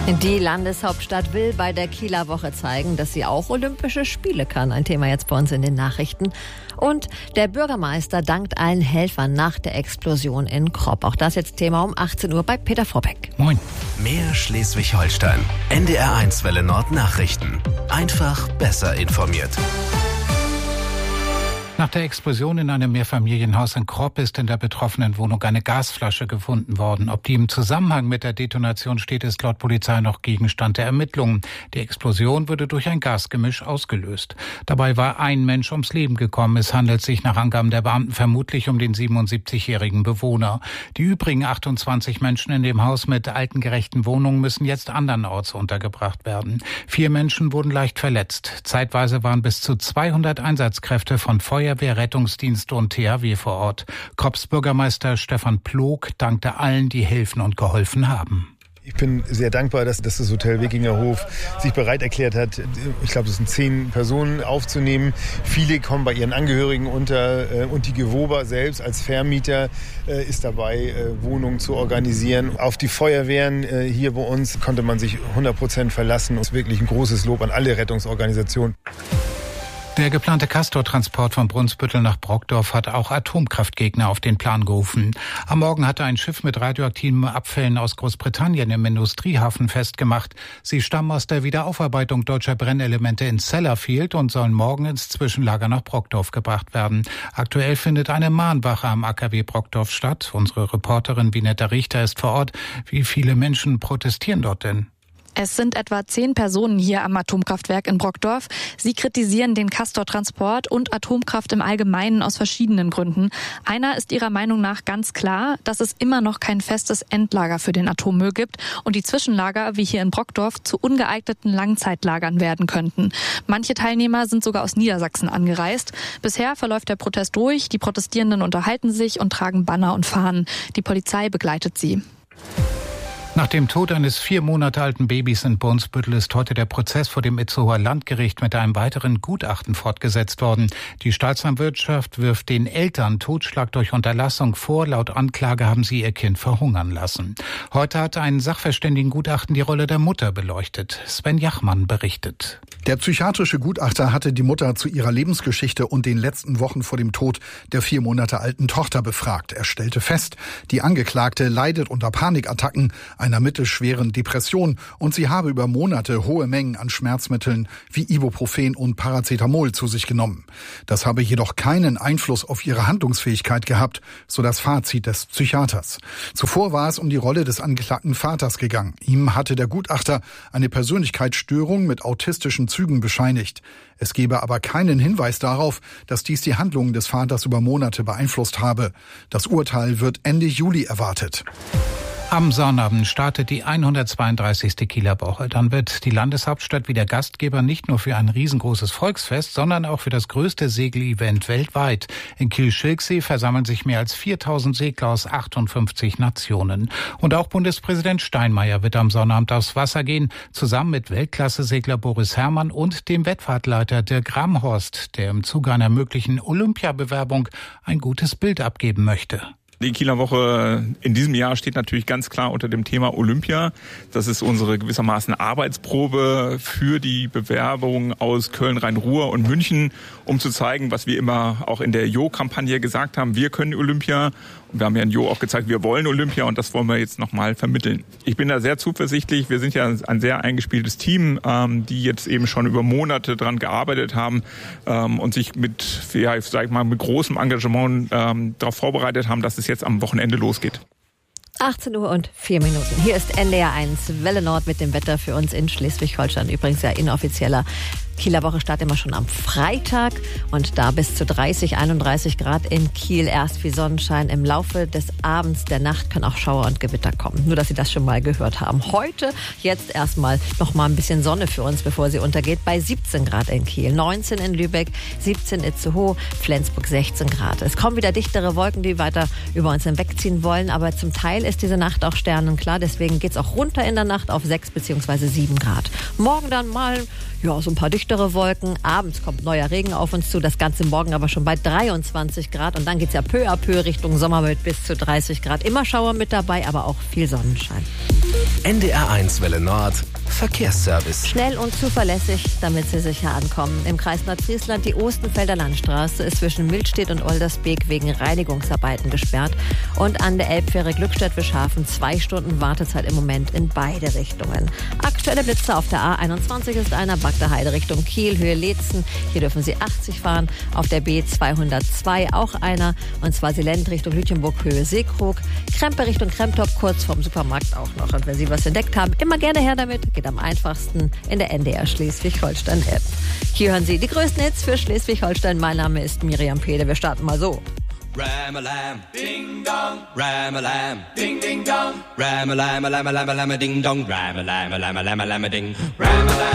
Die Landeshauptstadt will bei der Kieler Woche zeigen, dass sie auch Olympische Spiele kann. Ein Thema jetzt bei uns in den Nachrichten. Und der Bürgermeister dankt allen Helfern nach der Explosion in Kropp. Auch das jetzt Thema um 18 Uhr bei Peter Vorbeck. Moin. Mehr Schleswig-Holstein. NDR1 Welle Nord Nachrichten. Einfach besser informiert. Nach der Explosion in einem Mehrfamilienhaus in Kropp ist in der betroffenen Wohnung eine Gasflasche gefunden worden. Ob die im Zusammenhang mit der Detonation steht, ist laut Polizei noch Gegenstand der Ermittlungen. Die Explosion wurde durch ein Gasgemisch ausgelöst. Dabei war ein Mensch ums Leben gekommen. Es handelt sich nach Angaben der Beamten vermutlich um den 77-jährigen Bewohner. Die übrigen 28 Menschen in dem Haus mit altengerechten Wohnungen müssen jetzt andernorts untergebracht werden. 4 Menschen wurden leicht verletzt. Zeitweise waren bis zu 200 Einsatzkräfte von Feuerwehr, Rettungsdienste und THW vor Ort. Kropps Bürgermeister Stefan Plog dankte allen, die helfen und geholfen haben. Ich bin sehr dankbar, dass das Hotel Wikinghof sich bereit erklärt hat, ich glaube, es sind 10 Personen aufzunehmen. Viele kommen bei ihren Angehörigen unter und die Gewoba selbst als Vermieter ist dabei, Wohnungen zu organisieren. Auf die Feuerwehren hier bei uns konnte man sich 100% verlassen. Es ist wirklich ein großes Lob an alle Rettungsorganisationen. Der geplante Castor-Transport von Brunsbüttel nach Brockdorf hat auch Atomkraftgegner auf den Plan gerufen. Am Morgen hatte ein Schiff mit radioaktiven Abfällen aus Großbritannien im Industriehafen festgemacht. Sie stammen aus der Wiederaufarbeitung deutscher Brennelemente in Sellafield und sollen morgen ins Zwischenlager nach Brockdorf gebracht werden. Aktuell findet eine Mahnwache am AKW Brockdorf statt. Unsere Reporterin Vinetta Richter ist vor Ort. Wie viele Menschen protestieren dort denn? Es sind etwa 10 Personen hier am Atomkraftwerk in Brockdorf. Sie kritisieren den Castor-Transport und Atomkraft im Allgemeinen aus verschiedenen Gründen. Einer ist ihrer Meinung nach ganz klar, dass es immer noch kein festes Endlager für den Atommüll gibt und die Zwischenlager, wie hier in Brockdorf, zu ungeeigneten Langzeitlagern werden könnten. Manche Teilnehmer sind sogar aus Niedersachsen angereist. Bisher verläuft der Protest ruhig, die Protestierenden unterhalten sich und tragen Banner und Fahnen. Die Polizei begleitet sie. Nach dem Tod eines 4 Monate alten Babys in Brunsbüttel ist heute der Prozess vor dem Itzehoer Landgericht mit einem weiteren Gutachten fortgesetzt worden. Die Staatsanwaltschaft wirft den Eltern Totschlag durch Unterlassung vor. Laut Anklage haben sie ihr Kind verhungern lassen. Heute hat ein Sachverständigengutachten die Rolle der Mutter beleuchtet. Sven Jachmann berichtet. Der psychiatrische Gutachter hatte die Mutter zu ihrer Lebensgeschichte und den letzten Wochen vor dem Tod der 4 Monate alten Tochter befragt. Er stellte fest, die Angeklagte leidet unter Panikattacken, einer mittelschweren Depression und sie habe über Monate hohe Mengen an Schmerzmitteln wie Ibuprofen und Paracetamol zu sich genommen. Das habe jedoch keinen Einfluss auf ihre Handlungsfähigkeit gehabt, so das Fazit des Psychiaters. Zuvor war es um die Rolle des angeklagten Vaters gegangen. Ihm hatte der Gutachter eine Persönlichkeitsstörung mit autistischen Zügen bescheinigt. Es gebe aber keinen Hinweis darauf, dass dies die Handlungen des Vaters über Monate beeinflusst habe. Das Urteil wird Ende Juli erwartet. Am Sonnabend startet die 132. Kieler Woche. Dann wird die Landeshauptstadt wieder Gastgeber nicht nur für ein riesengroßes Volksfest, sondern auch für das größte Segelevent weltweit. In Kiel-Schilksee versammeln sich mehr als 4000 Segler aus 58 Nationen. Und auch Bundespräsident Steinmeier wird am Sonnabend aufs Wasser gehen, zusammen mit Weltklasse-Segler Boris Herrmann und dem Wettfahrtleiter Dirk Ramhorst, der im Zuge einer möglichen Olympiabewerbung ein gutes Bild abgeben möchte. Die Kieler Woche in diesem Jahr steht natürlich ganz klar unter dem Thema Olympia. Das ist unsere gewissermaßen Arbeitsprobe für die Bewerbung aus Köln, Rhein-Ruhr und München, um zu zeigen, was wir immer auch in der Jo-Kampagne gesagt haben. Wir können Olympia. Und wir haben ja in Jo auch gezeigt, wir wollen Olympia und das wollen wir jetzt nochmal vermitteln. Ich bin da sehr zuversichtlich. Wir sind ja ein sehr eingespieltes Team, die jetzt eben schon über Monate dran gearbeitet haben und sich mit, ja, sag ich mal, mit großem Engagement darauf vorbereitet haben, dass es jetzt am Wochenende losgeht. 18 Uhr und 4 Minuten. Hier ist NDR1 Welle Nord mit dem Wetter für uns in Schleswig-Holstein. Übrigens ja inoffizieller Kieler Woche startet immer schon am Freitag und da bis zu 30, 31 Grad in Kiel. Erst wie Sonnenschein. Im Laufe des Abends, der Nacht können auch Schauer und Gewitter kommen. Nur, dass Sie das schon mal gehört haben. Heute jetzt erstmal noch mal ein bisschen Sonne für uns, bevor sie untergeht. Bei 17 Grad in Kiel, 19 in Lübeck, 17 in Itzehoe, Flensburg 16 Grad. Es kommen wieder dichtere Wolken, die weiter über uns hinwegziehen wollen. Aber zum Teil ist diese Nacht auch sternenklar. Deswegen geht's auch runter in der Nacht auf 6 bzw. 7 Grad. Morgen dann mal so ein paar dichtere Wolken. Abends kommt neuer Regen auf uns zu. Das Ganze morgen aber schon bei 23 Grad. Und dann geht's ja peu à peu Richtung Sommer mit bis zu 30 Grad. Immer Schauer mit dabei, aber auch viel Sonnenschein. NDR1 Welle Nord. Verkehrsservice. Schnell und zuverlässig, damit Sie sicher ankommen. Im Kreis Nordfriesland die Ostenfelder Landstraße ist zwischen Mildstedt und Oldersbeek wegen Reinigungsarbeiten gesperrt. Und an der Elbfähre Glückstadt-Wischhafen 2 Stunden Wartezeit im Moment in beide Richtungen. Aktuelle Blitze auf der A21 ist einer Bagdaheide Richtung Kiel, Höhe Leetzen. Hier dürfen Sie 80 fahren. Auf der B202 auch einer. Und zwar Silent Richtung Lütjenburg, Höhe Seekrog. Krempe Richtung Kremtop, kurz vorm Supermarkt auch noch. Und wenn Sie was entdeckt haben, immer gerne her damit. Geht am einfachsten in der NDR Schleswig-Holstein-App. Hier hören Sie die größten Hits für Schleswig-Holstein. Mein Name ist Miriam Pede. Wir starten mal so. Ram-a-lam, ding-dong, ram-a-lam, ding-ding-dong, ram-a-lam-a-lam-a-lam-a-lam-a-ding-dong, ram-a-lam-a-lam-a-lam-a-lam-a-ding, ram-a-lam.